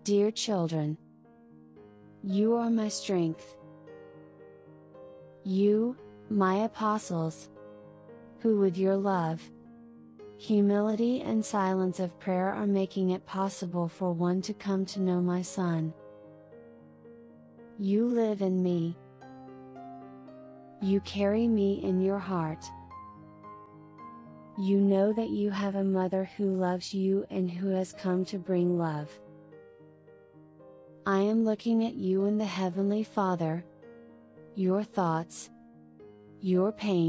Dear children, you are my strength. You, my apostles, who with your love, humility and silence of prayer are making it possible for one to come to know my Son. You live in me. You carry me in your heart. You know that you have a mother who loves you and who has come to bring love. I am looking at you and the Heavenly Father, your thoughts, your pain,